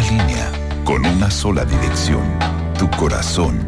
línea con una sola dirección, tu corazón.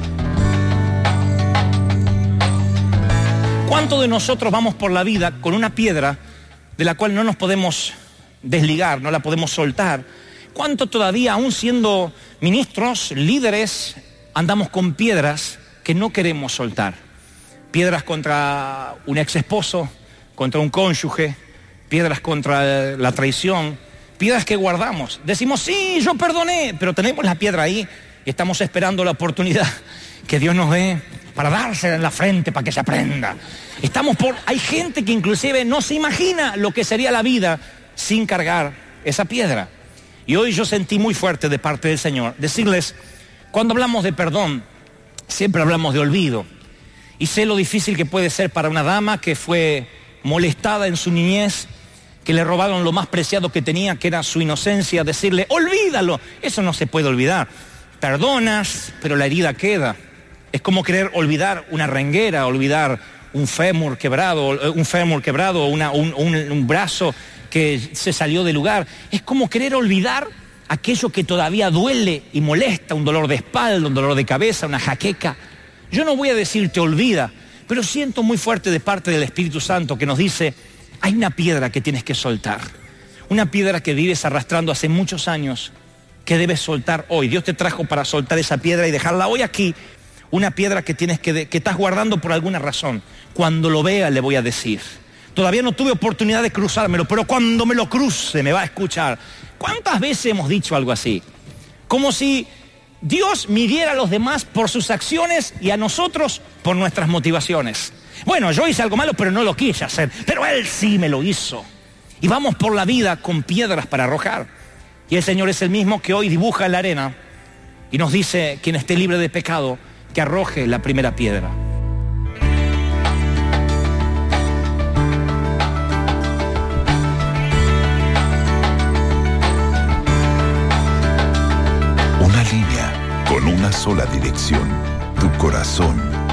¿Cuántos de nosotros vamos por la vida con una piedra de la cual no nos podemos desligar, no la podemos soltar? ¿Cuánto todavía, aún siendo ministros, líderes, andamos con piedras que no queremos soltar? Piedras contra un ex esposo, contra un cónyuge, piedras contra la traición, piedras que guardamos. Decimos, sí, yo perdoné, pero tenemos la piedra ahí y estamos esperando la oportunidad que Dios nos dé para dársela en la frente para que se aprenda. Hay gente que inclusive no se imagina lo que sería la vida sin cargar esa piedra. Y hoy yo sentí muy fuerte de parte del Señor decirles, cuando hablamos de perdón, siempre hablamos de olvido. Y sé lo difícil que puede ser para una dama que fue molestada en su niñez, que le robaron lo más preciado que tenía, que era su inocencia, decirle, olvídalo. Eso no se puede olvidar. Perdonas, pero la herida queda. Es como querer olvidar una renguera, olvidar un fémur quebrado, un brazo que se salió del lugar. Es como querer olvidar aquello que todavía duele y molesta, un dolor de espalda, un dolor de cabeza, una jaqueca. Yo no voy a decirte olvida, pero siento muy fuerte de parte del Espíritu Santo que nos dice, hay una piedra que tienes que soltar, una piedra que vives arrastrando hace muchos años, que debes soltar hoy. Dios te trajo para soltar esa piedra y dejarla hoy aquí, una piedra que estás guardando por alguna razón. Cuando lo vea le voy a decir. Todavía no tuve oportunidad de cruzármelo, pero cuando me lo cruce me va a escuchar. ¿Cuántas veces hemos dicho algo así? Como si Dios midiera a los demás por sus acciones y a nosotros por nuestras motivaciones. Bueno, yo hice algo malo, pero no lo quise hacer. Pero Él sí me lo hizo. Y vamos por la vida con piedras para arrojar. Y el Señor es el mismo que hoy dibuja en la arena y nos dice, quien esté libre de pecado, que arroje la primera piedra. Una línea con una sola dirección, tu corazón.